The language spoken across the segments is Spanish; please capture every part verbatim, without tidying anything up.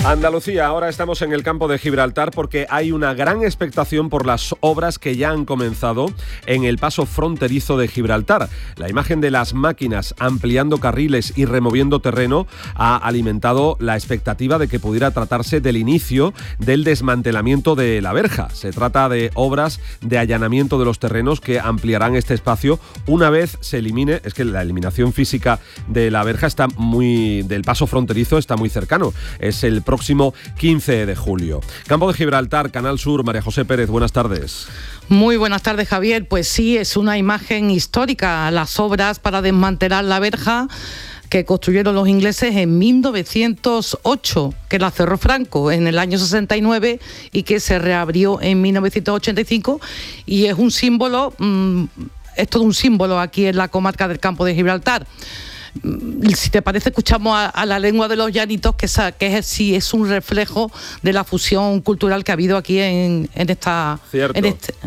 Andalucía, ahora estamos en el campo de Gibraltar porque hay una gran expectación por las obras que ya han comenzado en el paso fronterizo de Gibraltar. La imagen de las máquinas ampliando carriles y removiendo terreno ha alimentado la expectativa de que pudiera tratarse del inicio del desmantelamiento de la verja. Se trata de obras de allanamiento de los terrenos que ampliarán este espacio una vez se elimine. Es que la eliminación física de la verja está muy del paso fronterizo está muy cercano. Es el próximo quince de julio. Campo de Gibraltar, Canal Sur, María José Pérez, buenas tardes. Muy buenas tardes, Javier. Pues sí, es una imagen histórica. Las obras para desmantelar la verja que construyeron los ingleses en mil novecientos ocho, que la cerró Franco en el año sesenta y nueve y que se reabrió en mil novecientos ochenta y cinco, y es un símbolo, mmm, es todo un símbolo aquí en la comarca del Campo de Gibraltar. Si te parece, escuchamos a, a la lengua de los llanitos, que, esa, que es, sí, es un reflejo de la fusión cultural que ha habido aquí en, en esta... Cierto. En este...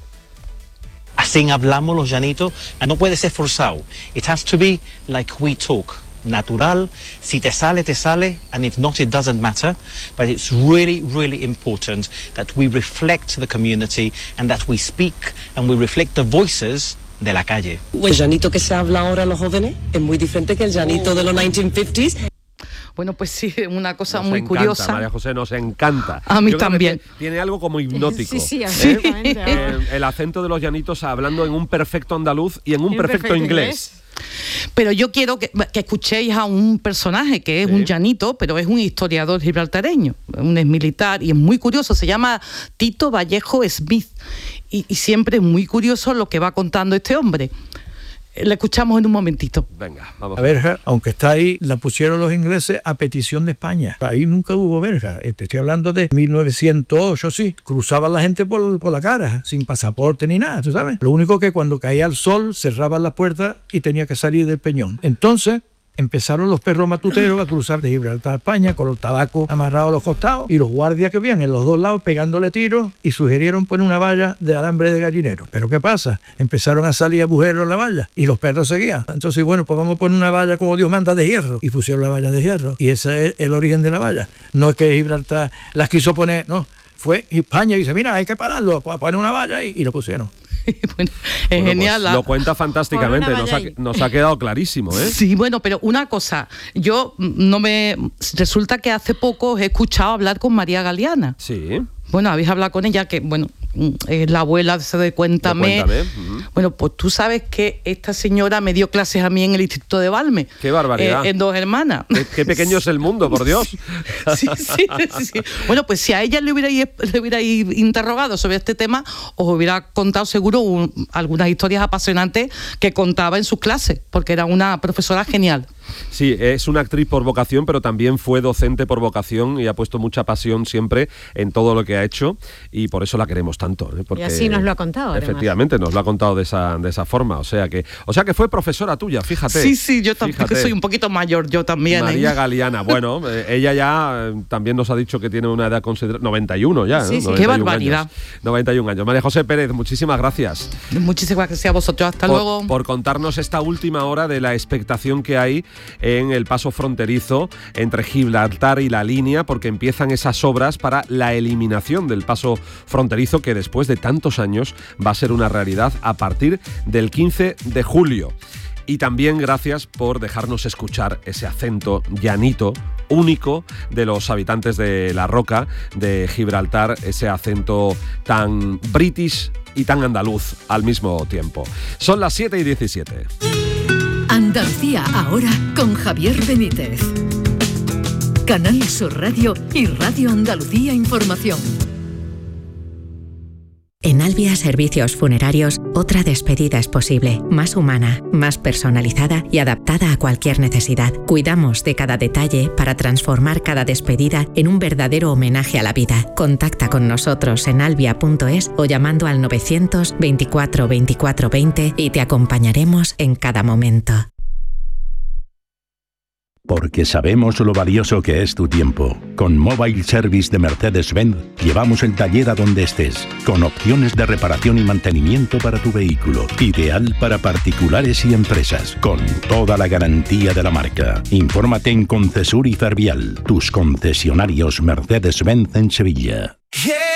Así hablamos los llanitos, no puede ser forzado. It has to be like we talk. Natural. Si te sale, te sale, and if not, it doesn't matter. But it's really, really important that we reflect the community and that we speak and we reflect the voices de la calle. El llanito que se habla ahora los jóvenes es muy diferente que el llanito de los nineteen fifties. Bueno, pues sí, una cosa nos muy encanta, curiosa. María José, nos encanta. A mí Yo creo también. Que tiene algo como hipnótico. Sí, sí, ¿eh? absolutamente. Eh, el acento de los llanitos hablando en un perfecto andaluz y en un perfecto, perfecto inglés. inglés. Pero yo quiero que, que escuchéis a un personaje que es sí. un llanito, pero es un historiador gibraltareño, un exmilitar, y es muy curioso. Se llama Tito Vallejo Smith. Y, y siempre es muy curioso lo que va contando este hombre. Le escuchamos en un momentito. Venga, vamos. La verja, aunque está ahí, la pusieron los ingleses a petición de España. Ahí nunca hubo verja. Te estoy hablando de mil novecientos ocho, sí. Cruzaban la gente por, por la cara, sin pasaporte ni nada, ¿tú sabes? Lo único que cuando caía el sol, cerraban las puertas y tenía que salir del peñón. Entonces empezaron los perros matuteros a cruzar de Gibraltar a España con los tabacos amarrados a los costados, y los guardias que veían en los dos lados pegándole tiros, y sugirieron poner una valla de alambre de gallinero. Pero ¿qué pasa? Empezaron a salir agujeros en la valla y los perros seguían. Entonces, bueno, pues vamos a poner una valla como Dios manda de hierro, y pusieron la valla de hierro, y ese es el origen de la valla. No es que Gibraltar las quiso poner, no, fue España y dice, mira, hay que pararlo, poner una valla, y, y lo pusieron. Bueno, es bueno, genial. Pues lo cuenta fantásticamente, nos ha, nos ha quedado clarísimo, ¿eh? Sí, bueno, pero una cosa, yo no me... Resulta que hace poco os he escuchado hablar con María Galeana. Sí. Bueno, habéis hablado con ella, que bueno, es la abuela de, de Cuéntame. De Cuéntame. Uh-huh. Bueno, pues tú sabes que esta señora me dio clases a mí en el Instituto de Valme. ¡Qué barbaridad! Eh, en Dos Hermanas. Qué, qué pequeño es el mundo, por Dios. Sí, sí, sí, sí. Bueno, pues si a ella le hubierais, le hubierais interrogado sobre este tema, os hubiera contado seguro un, algunas historias apasionantes que contaba en sus clases, porque era una profesora genial. Sí, es una actriz por vocación, pero también fue docente por vocación y ha puesto mucha pasión siempre en todo lo que ha hecho, y por eso la queremos tanto, ¿eh? Porque y así nos lo ha contado. Efectivamente, además. Nos lo ha contado de esa, de esa forma. O sea que, o sea que fue profesora tuya, fíjate. Sí, sí, yo también soy un poquito mayor, yo también. María ¿eh? Galeana, bueno, eh, ella ya eh, también nos ha dicho que tiene una edad considerable, noventa y uno ya, sí, ¿no? sí. noventa y uno Qué barbaridad. Años, noventa y uno años. María José Pérez, muchísimas gracias. Muchísimas gracias a vosotros, hasta por, luego. Por contarnos esta última hora de la expectación que hay en el paso fronterizo entre Gibraltar y la línea, porque empiezan esas obras para la eliminación del paso fronterizo, que después de tantos años va a ser una realidad a partir del quince de julio. Y también gracias por dejarnos escuchar ese acento llanito único de los habitantes de La Roca, de Gibraltar, ese acento tan british y tan andaluz al mismo tiempo. Son las siete y diecisiete. Andalucía ahora con Javier Benítez. Canal Sur Radio y Radio Andalucía Información. En Albia Servicios Funerarios, otra despedida es posible, más humana, más personalizada y adaptada a cualquier necesidad. Cuidamos de cada detalle para transformar cada despedida en un verdadero homenaje a la vida. Contacta con nosotros en albia punto es o llamando al novecientos veinticuatro veinticuatro veinte y te acompañaremos en cada momento. Porque sabemos lo valioso que es tu tiempo. Con Mobile Service de Mercedes-Benz llevamos el taller a donde estés, con opciones de reparación y mantenimiento para tu vehículo. Ideal para particulares y empresas, con toda la garantía de la marca. Infórmate en Concesur y Fervial, tus concesionarios Mercedes-Benz en Sevilla.